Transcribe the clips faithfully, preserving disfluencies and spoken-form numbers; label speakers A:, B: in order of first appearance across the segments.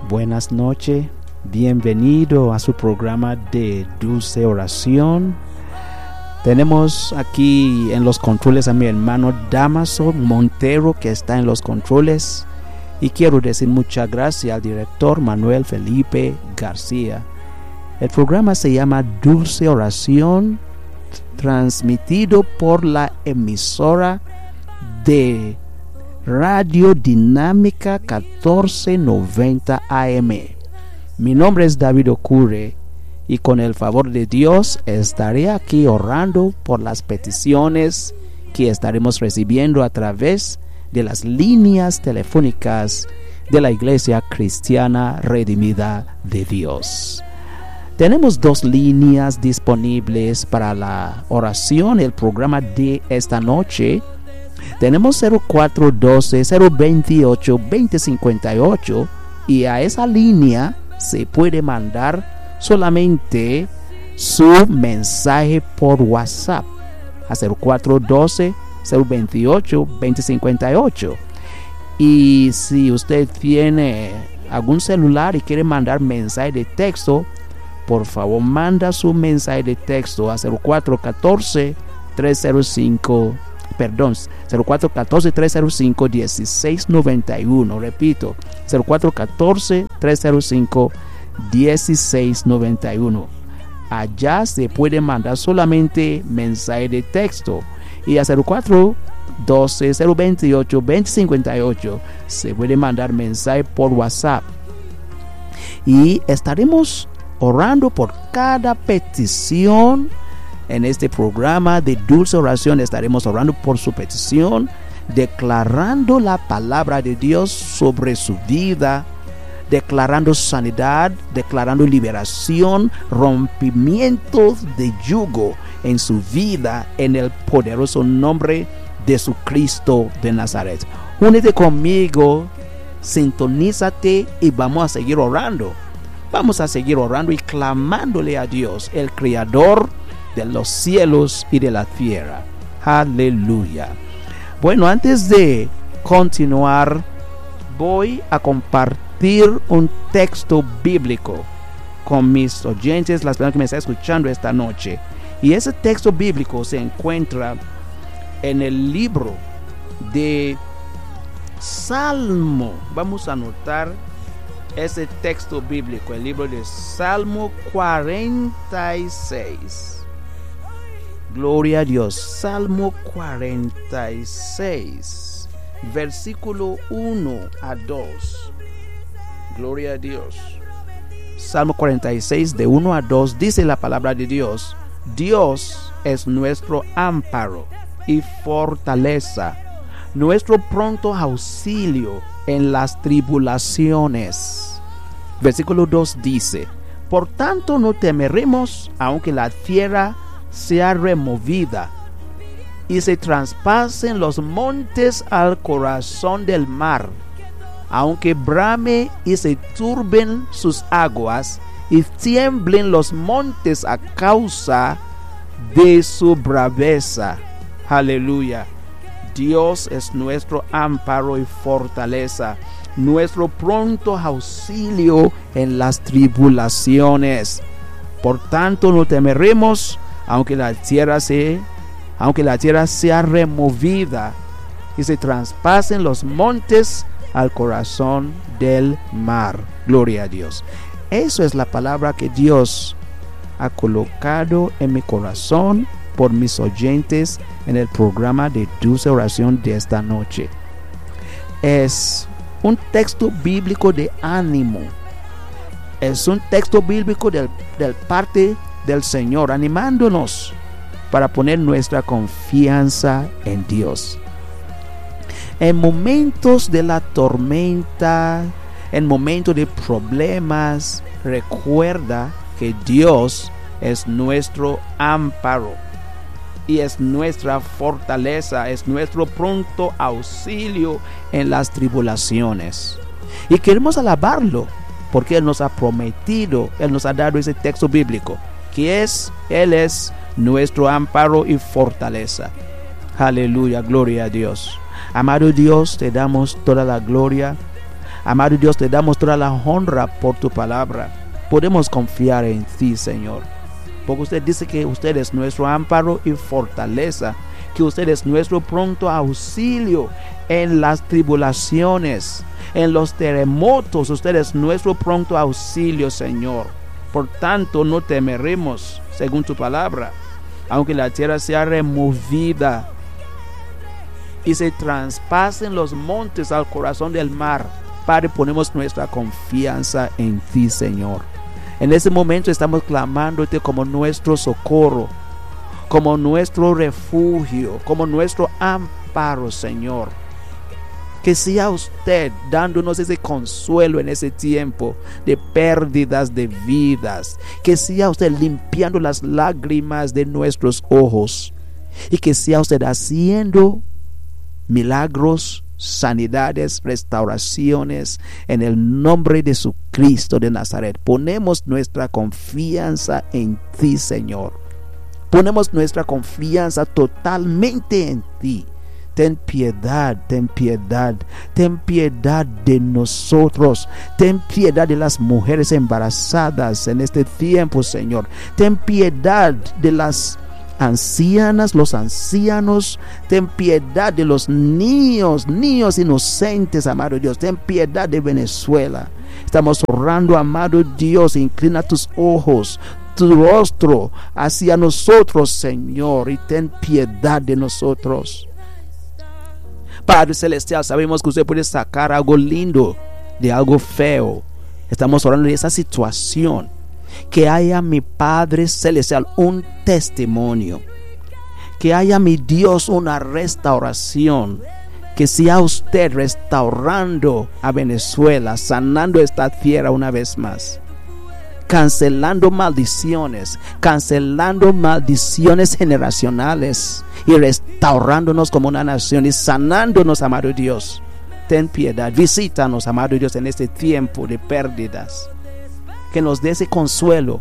A: Buenas noches, bienvenido a su programa de Dulce Oración. Tenemos aquí en los controles a mi hermano Damaso Montero, que está en los controles, y quiero decir muchas gracias al director Manuel Felipe García. El programa se llama Dulce Oración, transmitido por la emisora de Radio Dinámica catorce noventa A M. Mi nombre es David Ocurre y con el favor de Dios estaré aquí orando por las peticiones que estaremos recibiendo a través de las líneas telefónicas de la Iglesia Cristiana Redimida de Dios. Tenemos dos líneas disponibles para la oración, el programa de esta noche. Tenemos cero cuatro uno dos, cero dos ocho, dos cero cinco ocho y a esa línea se puede mandar solamente su mensaje por WhatsApp a cero cuatro uno dos, cero dos ocho, dos cero cinco ocho. Y si usted tiene algún celular y quiere mandar mensaje de texto, por favor manda su mensaje de texto a cero cuatro uno cuatro, tres cero cinco Perdón, cero cuatro uno cuatro, tres cero cinco, uno seis nueve uno. Repito, cero cuatro uno cuatro, tres cero cinco, uno seis nueve uno. Allá se puede mandar solamente mensaje de texto. Y a cero cuatro uno dos, cero dos ocho, dos cero cinco ocho se puede mandar mensaje por WhatsApp. Y estaremos orando por cada petición. En este programa de Dulce Oración estaremos orando por su petición, declarando la palabra de Dios sobre su vida, declarando sanidad, declarando liberación, rompimiento de yugo en su vida, en el poderoso nombre de Jesucristo de Nazaret. Únete conmigo, sintonízate y vamos a seguir orando. Vamos a seguir orando y clamándole a Dios, el Creador de los cielos y de la tierra. Aleluya. Bueno, antes de continuar, voy a compartir un texto bíblico con mis oyentes, las personas que me están escuchando esta noche. Y ese texto bíblico se encuentra en el libro de Salmo. Vamos a anotar ese texto bíblico, el libro de Salmo cuarenta y seis. Gloria a Dios. Salmo cuarenta y seis, versículo uno a dos. Gloria a Dios. Salmo cuarenta y seis, de uno a dos, dice la palabra de Dios: Dios es nuestro amparo y fortaleza, nuestro pronto auxilio en las tribulaciones. Versículo dos dice: Por tanto no temeremos, aunque la tierra sea removida y se traspasen los montes al corazón del mar, aunque brame y se turben sus aguas y tiemblen los montes a causa de su braveza. Aleluya. Dios es nuestro amparo y fortaleza, nuestro pronto auxilio en las tribulaciones. Por tanto no temeremos, aunque la tierra se, aunque la tierra sea removida y se traspasen los montes al corazón del mar. Gloria a Dios. Eso es la palabra que Dios ha colocado en mi corazón por mis oyentes en el programa de Dulce Oración de esta noche. Es un texto bíblico de ánimo. Es un texto bíblico del, del parte del Señor, animándonos para poner nuestra confianza en Dios. En momentos de la tormenta, en momentos de problemas, recuerda que Dios es nuestro amparo y es nuestra fortaleza, es nuestro pronto auxilio en las tribulaciones. Y queremos alabarlo porque Él nos ha prometido, Él nos ha dado ese texto bíblico, que es, Él es nuestro amparo y fortaleza. Aleluya, gloria a Dios. Amado Dios, te damos toda la gloria. Amado Dios, te damos toda la honra por tu palabra. Podemos confiar en ti, Señor, porque usted dice que usted es nuestro amparo y fortaleza, que usted es nuestro pronto auxilio en las tribulaciones, en los terremotos. Usted es nuestro pronto auxilio, Señor. Por tanto, no temeremos, según tu palabra, aunque la tierra sea removida y se traspasen los montes al corazón del mar. Padre, ponemos nuestra confianza en ti, Señor. En ese momento estamos clamándote como nuestro socorro, como nuestro refugio, como nuestro amparo, Señor. Que sea usted dándonos ese consuelo en ese tiempo de pérdidas de vidas. Que sea usted limpiando las lágrimas de nuestros ojos. Y que sea usted haciendo milagros, sanidades, restauraciones en el nombre de su Cristo de Nazaret. Ponemos nuestra confianza en ti, Señor. Ponemos nuestra confianza totalmente en ti. Ten piedad, ten piedad, ten piedad de nosotros. Ten piedad de las mujeres embarazadas en este tiempo, Señor. Ten piedad de las ancianas, los ancianos. Ten piedad de los niños, niños inocentes, amado Dios. Ten piedad de Venezuela. Estamos orando, amado Dios. Inclina tus ojos, tu rostro hacia nosotros, Señor, y ten piedad de nosotros. Padre Celestial, sabemos que usted puede sacar algo lindo de algo feo. Estamos orando en esa situación. Que haya, mi Padre Celestial, un testimonio. Que haya, mi Dios, una restauración. Que sea usted restaurando a Venezuela, sanando esta tierra una vez más. Cancelando maldiciones, cancelando maldiciones generacionales y restaurándonos como una nación y sanándonos, amado Dios. Ten piedad, visítanos, amado Dios, en este tiempo de pérdidas. Que nos dé ese consuelo.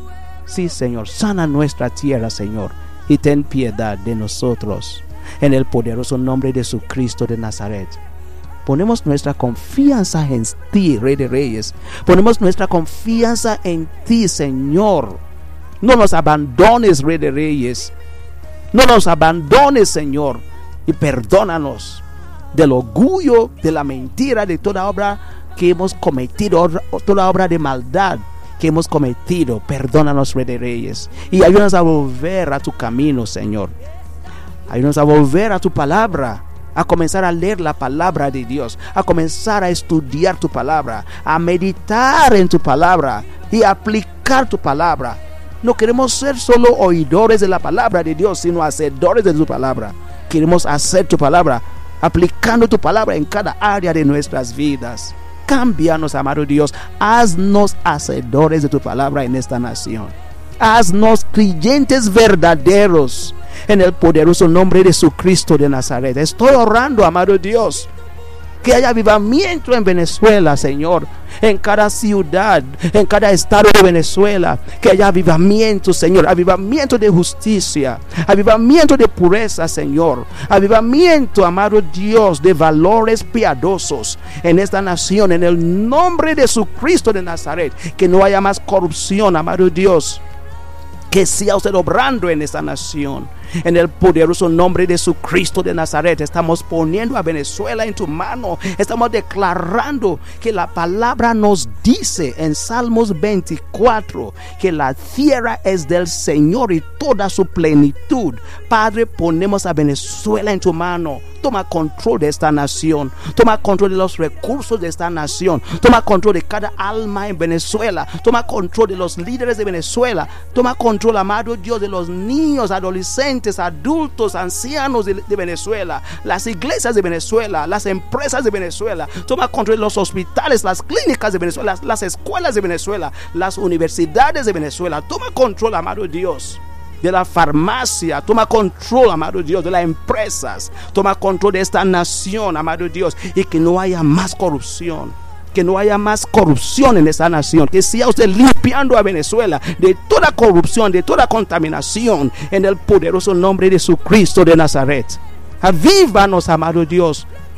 A: Sí, Señor, sana nuestra tierra, Señor, y ten piedad de nosotros. En el poderoso nombre de Jesucristo de Nazaret. Ponemos nuestra confianza en ti, Rey de Reyes. Ponemos nuestra confianza en ti, Señor. No nos abandones, Rey de Reyes. No nos abandones, Señor. Y perdónanos del orgullo, de la mentira, de toda obra que hemos cometido, toda obra de maldad que hemos cometido. Perdónanos, Rey de Reyes. Y ayúdanos a volver a tu camino, Señor. Ayúdanos a volver a tu palabra. A comenzar a leer la palabra de Dios, a comenzar a estudiar tu palabra, a meditar en tu palabra y a aplicar tu palabra. No queremos ser solo oidores de la palabra de Dios, sino hacedores de tu palabra. Queremos hacer tu palabra, aplicando tu palabra en cada área de nuestras vidas. Cámbianos, amado Dios, haznos hacedores de tu palabra en esta nación. Haznos creyentes verdaderos en el poderoso nombre de Jesucristo de Nazaret. Estoy orando, amado Dios, que haya avivamiento en Venezuela, Señor, en cada ciudad, en cada estado de Venezuela. Que haya avivamiento, Señor, avivamiento de justicia, avivamiento de pureza, Señor, avivamiento, amado Dios, de valores piadosos en esta nación, en el nombre de Jesucristo de Nazaret. Que no haya más corrupción, amado Dios. Que sea usted obrando en esta nación. En el poderoso nombre de Jesucristo de Nazaret, estamos poniendo a Venezuela en tu mano. Estamos declarando que la palabra nos dice en Salmos veinticuatro que la tierra es del Señor y toda su plenitud. Padre, ponemos a Venezuela en tu mano. Toma control de esta nación. Toma control de los recursos de esta nación. Toma control de cada alma en Venezuela. Toma control de los líderes de Venezuela. Toma control, amado Dios, de los niños, adolescentes, adultos, ancianos de, de Venezuela, las iglesias de Venezuela, las empresas de Venezuela. Toma control de los hospitales, las clínicas de Venezuela, las, las escuelas de Venezuela, las universidades de Venezuela. Toma control, amado Dios, de la farmacia. Toma control, amado Dios, de las empresas. Toma control de esta nación, amado Dios, y que no haya más corrupción. Que no haya más corrupción en esta nación. Que sea usted limpiando a Venezuela de toda corrupción, de toda contaminación, en el poderoso nombre de Jesucristo de Nazaret. Avívanos, amado Dios.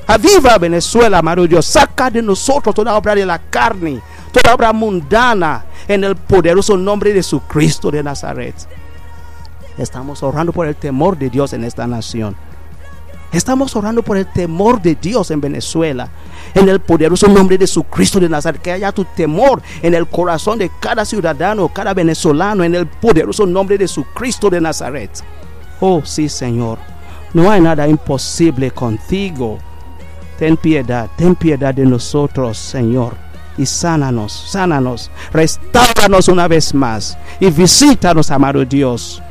A: Aviva Venezuela, amado Dios. Saca de nosotros toda obra de la carne, toda obra mundana, en el poderoso nombre de Jesucristo de Nazaret. Estamos orando por el temor de Dios en esta nación. Estamos orando por el temor de Dios en Venezuela, en el poderoso nombre de Jesucristo de Nazaret. Que haya tu temor en el corazón de cada ciudadano, cada venezolano, en el poderoso nombre de Jesucristo de Nazaret. Oh sí, Señor, no hay nada imposible contigo. Ten piedad, ten piedad de nosotros, Señor, y sánanos, sánanos, restáuranos una vez más y visítanos, amado Dios.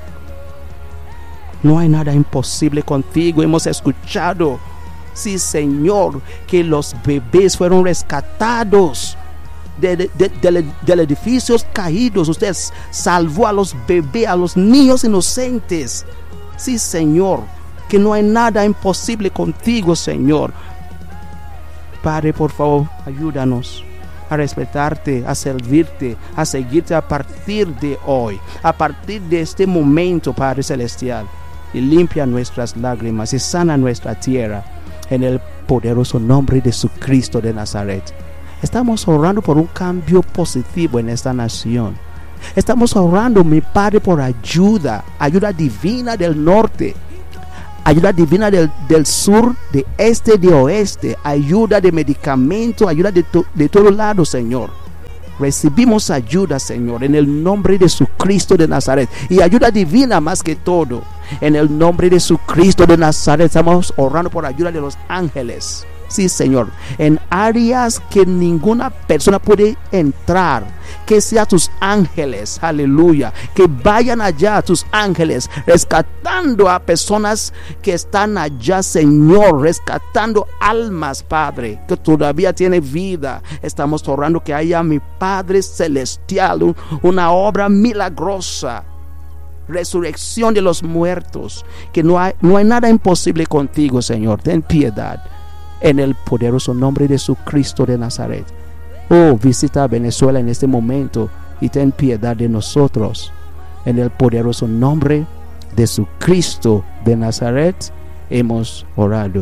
A: No hay nada imposible contigo. Hemos escuchado, sí, Señor, que los bebés fueron rescatados de, de, de, de, de los edificios caídos. Usted salvó a los bebés, a los niños inocentes. Sí, Señor, que no hay nada imposible contigo, Señor. Padre, por favor, ayúdanos a respetarte, a servirte, a seguirte a partir de hoy, a partir de este momento, Padre Celestial. Y limpia nuestras lágrimas y sana nuestra tierra en el poderoso nombre de Jesucristo de Nazaret. Estamos orando por un cambio positivo en esta nación. Estamos orando, mi Padre, por ayuda, ayuda divina del norte, ayuda divina del, del sur, de este, de oeste, ayuda de medicamento, ayuda de, to, de todos lados, Señor. Recibimos ayuda, Señor, en el nombre de Jesucristo de Nazaret, y ayuda divina más que todo. En el nombre de Jesucristo de Nazaret estamos orando por ayuda de los ángeles. Sí, Señor, en áreas que ninguna persona puede entrar, que sean tus ángeles, aleluya, que vayan allá tus ángeles, rescatando a personas que están allá, Señor, rescatando almas, Padre, que todavía tiene vida. Estamos orando que haya, mi Padre Celestial, un, una obra milagrosa, resurrección de los muertos, que no hay, no hay nada imposible contigo, Señor. Ten piedad en el poderoso nombre de Jesucristo de Nazaret. Oh, visita a Venezuela en este momento y ten piedad de nosotros. En el poderoso nombre de Jesucristo de Nazaret hemos orado.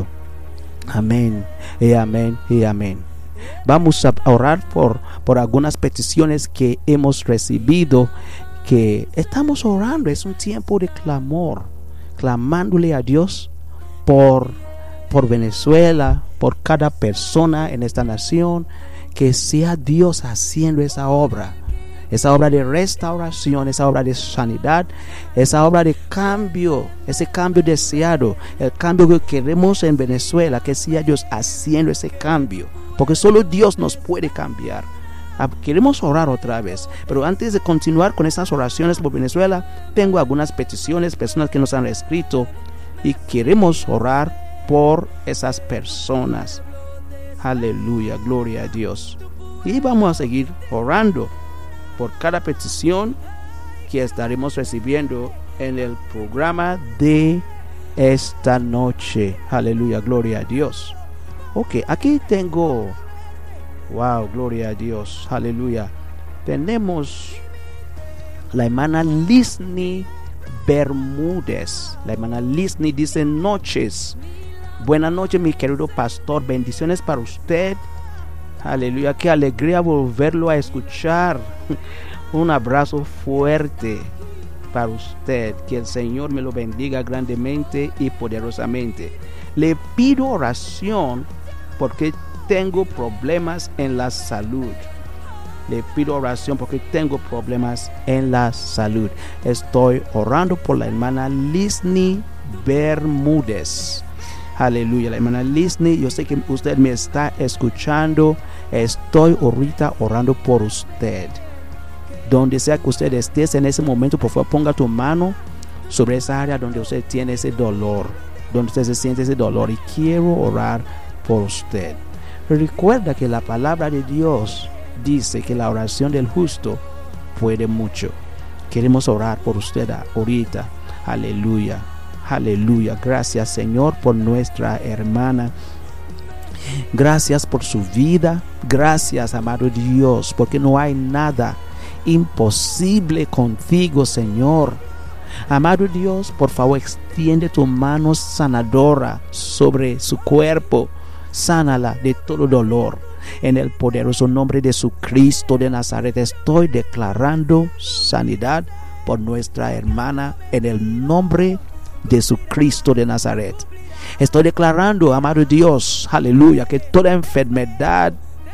A: Amén y amén y amén. Vamos a orar por, por algunas peticiones que hemos recibido, que estamos orando. Es un tiempo de clamor, clamándole a Dios por, por Venezuela, por cada persona en esta nación. Que sea Dios haciendo esa obra, esa obra de restauración, esa obra de sanidad, esa obra de cambio, ese cambio deseado, el cambio que queremos en Venezuela. Que sea Dios haciendo ese cambio, porque solo Dios nos puede cambiar. Queremos orar otra vez, pero antes de continuar con esas oraciones por Venezuela, tengo algunas peticiones, personas que nos han escrito, y queremos orar por esas personas. Aleluya, gloria a Dios. Y vamos a seguir orando por cada petición que estaremos recibiendo en el programa de esta noche. Aleluya, gloria a Dios. Ok, aquí tengo, wow, gloria a Dios, aleluya. Tenemos la hermana Lisny Bermúdez. La hermana Lisny dice: noches. Buenas noches, mi querido pastor. Bendiciones para usted. Aleluya, qué alegría volverlo a escuchar. Un abrazo fuerte para usted. Que el Señor me lo bendiga grandemente y poderosamente. Le pido oración porque tengo problemas en la salud. Le pido oración porque tengo problemas en la salud. Estoy orando por la hermana Lisny Bermúdez. Aleluya, la hermana Lisny, yo sé que usted me está escuchando. Estoy ahorita orando por usted. Donde sea que usted esté en ese momento, por favor ponga tu mano sobre esa área donde usted tiene ese dolor, donde usted se siente ese dolor, y quiero orar por usted. Recuerda que la palabra de Dios dice que la oración del justo puede mucho. Queremos orar por usted ahorita. Aleluya. Aleluya, gracias, Señor, por nuestra hermana. Gracias por su vida. Gracias, amado Dios, porque no hay nada imposible contigo, Señor. Amado Dios, por favor, extiende tu mano sanadora sobre su cuerpo. sánala de todo dolor. En el poderoso nombre de Jesucristo de Nazaret estoy declarando sanidad por nuestra hermana en el nombre de Jesucristo de Nazaret. Estoy declarando, amado Dios, aleluya, que toda enfermedad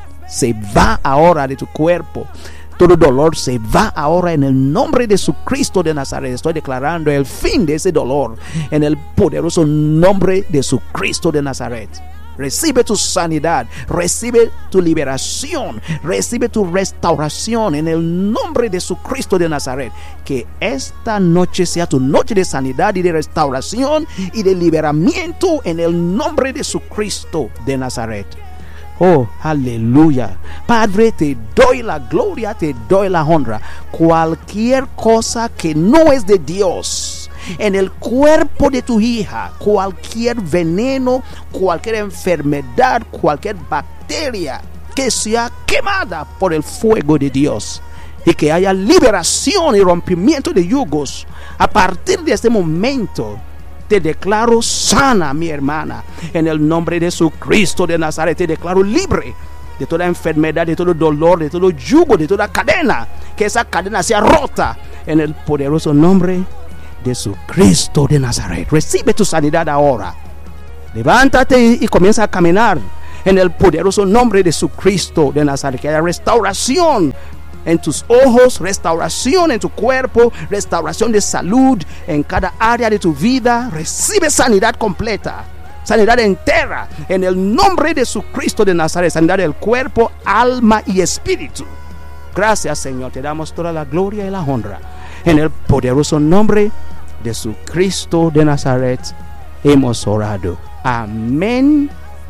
A: se va ahora de tu cuerpo. Todo dolor se va ahora en el nombre de Jesucristo de Nazaret. Estoy declarando el fin de ese dolor en el poderoso nombre de Jesucristo de Nazaret. Recibe tu sanidad, recibe tu liberación, recibe tu restauración en el nombre de Jesucristo de Nazaret. Que esta noche sea tu noche de sanidad y de restauración y de liberamiento en el nombre de Jesucristo de Nazaret. Oh, aleluya. Padre, te doy la gloria, te doy la honra. Cualquier cosa que no es de Dios en el cuerpo de tu hija, cualquier veneno, cualquier enfermedad, cualquier bacteria, que sea quemada por el fuego de Dios, y que haya liberación y rompimiento de yugos. A partir de este momento te declaro sana, mi hermana, en el nombre de Jesucristo de Nazaret. Te declaro libre de toda enfermedad, de todo dolor, de todo yugo, de toda cadena. Que esa cadena sea rota en el poderoso nombre de Jesucristo de Nazaret. Recibe tu sanidad ahora. Levántate y comienza a caminar en el poderoso nombre de Jesucristo de Nazaret. Que haya restauración en tus ojos, restauración en tu cuerpo, restauración de salud en cada área de tu vida. Recibe sanidad completa, sanidad entera en el nombre de Jesucristo de Nazaret. Sanidad del cuerpo, alma y espíritu. Gracias, Señor, te damos toda la gloria y la honra en el poderoso nombre de Jesucristo de Nazaret. Hemos orado. Amén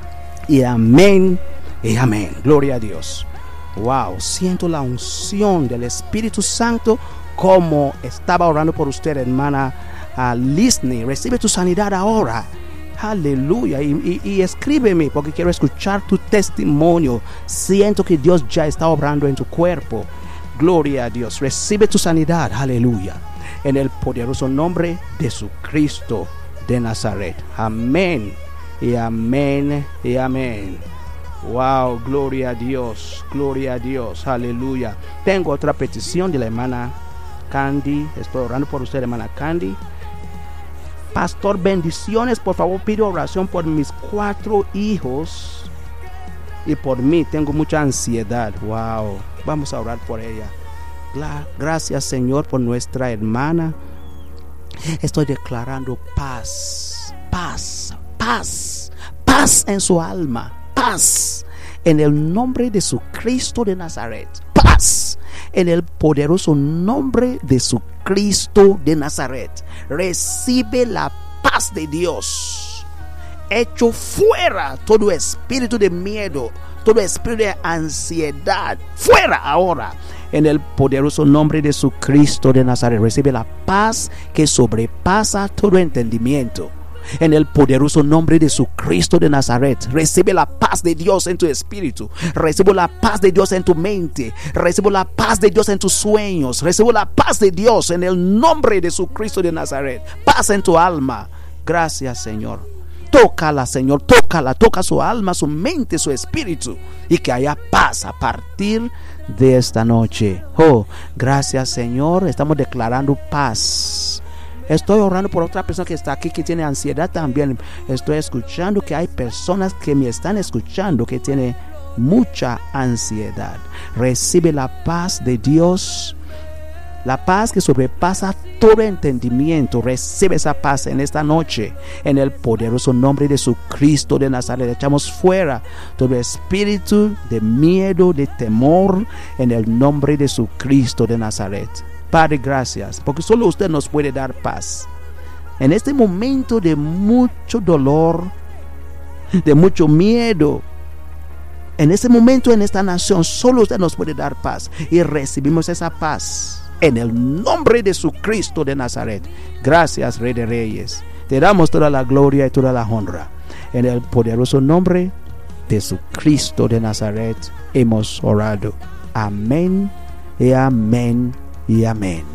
A: y amén y amén. Gloria a Dios. Wow, siento la unción del Espíritu Santo como estaba orando por usted, hermana uh, Lisney. Recibe tu sanidad ahora. Aleluya. Y, y, y escríbeme porque quiero escuchar tu testimonio. Siento que Dios ya está obrando en tu cuerpo. Gloria a Dios. Recibe tu sanidad. Aleluya. En el poderoso nombre de Jesucristo de Nazaret. Amén. Y amén. Y amén. Wow, gloria a Dios, gloria a Dios, aleluya. Tengo otra petición de la hermana Candy. Estoy orando por usted, hermana Candy. Pastor, bendiciones, por favor pido oración por mis cuatro hijos y por mí. Tengo mucha ansiedad. Wow, vamos a orar por ella. Gracias, Señor, por nuestra hermana. Estoy declarando paz, paz, paz, paz en su alma. Paz en el nombre de Jesucristo de Nazaret. Paz en el poderoso nombre de Jesucristo de Nazaret. Recibe la paz de Dios. Echo fuera todo espíritu de miedo, todo espíritu de ansiedad. Fuera ahora. En el poderoso nombre de Jesucristo de Nazaret. Recibe la paz que sobrepasa todo entendimiento. En el poderoso nombre de Jesucristo de Nazaret, recibe la paz de Dios en tu espíritu. Recibe la paz de Dios en tu mente. Recibe la paz de Dios en tus sueños. Recibe la paz de Dios en el nombre de Jesucristo de Nazaret. Paz en tu alma. Gracias, Señor. Tócala, Señor, tócala. Toca su alma, su mente, su espíritu. Y que haya paz a partir de esta noche. Oh, gracias, Señor. Estamos declarando paz. Estoy orando por otra persona que está aquí que tiene ansiedad también. Estoy escuchando que hay personas que me están escuchando que tienen mucha ansiedad. Recibe la paz de Dios, la paz que sobrepasa todo entendimiento. Recibe esa paz en esta noche. En el poderoso nombre de Jesucristo de Nazaret echamos fuera todo espíritu de miedo, de temor, en el nombre de Jesucristo de Nazaret. Padre, gracias, porque solo usted nos puede dar paz. En este momento de mucho dolor, de mucho miedo, en este momento en esta nación, solo usted nos puede dar paz. Y recibimos esa paz en el nombre de Jesucristo de Nazaret. Gracias, Rey de Reyes. Te damos toda la gloria y toda la honra. En el poderoso nombre de Jesucristo de Nazaret hemos orado. Amén y amén. Y amén.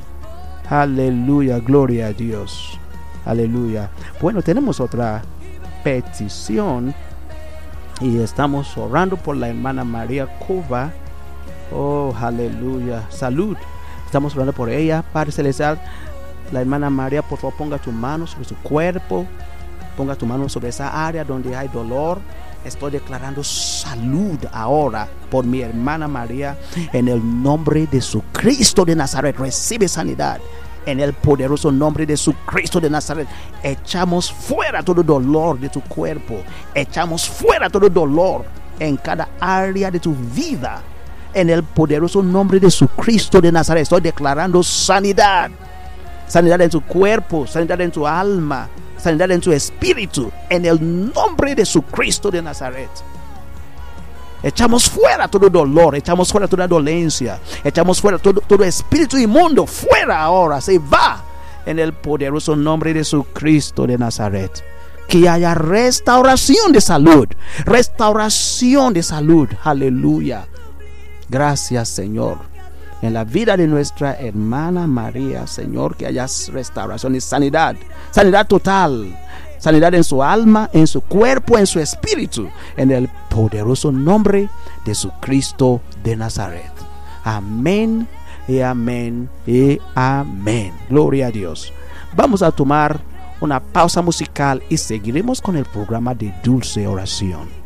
A: Aleluya, gloria a Dios. Aleluya. Bueno, tenemos otra petición Y estamos orando por la hermana María Cuba. Oh, aleluya. Salud. Estamos orando por ella, Padre Celestial. La hermana María, por favor, ponga tu mano sobre su cuerpo. Ponga tu mano sobre esa área donde hay dolor. Estoy declarando salud ahora por mi hermana María. En el nombre de su Cristo de Nazaret, recibe sanidad. En el poderoso nombre de su Cristo de Nazaret, echamos fuera todo dolor de tu cuerpo. Echamos fuera todo dolor en cada área de tu vida. En el poderoso nombre de su Cristo de Nazaret, estoy declarando sanidad. Sanidad en tu cuerpo, sanidad en tu alma, sanidad en tu espíritu. En el nombre de su Cristo de Nazaret. Echamos fuera todo dolor, echamos fuera toda dolencia, echamos fuera todo, todo espíritu inmundo, fuera ahora, se va en el poderoso nombre de su Cristo de Nazaret. Que haya restauración de salud, restauración de salud, aleluya. Gracias, Señor, en la vida de nuestra hermana María, Señor, que haya restauración y sanidad, sanidad total. Sanidad en su alma, en su cuerpo, en su espíritu. En el poderoso nombre de su Cristo de Nazaret. Amén y amén y amén. Gloria a Dios. Vamos a tomar una pausa musical y seguiremos con el programa de Dulce Oración.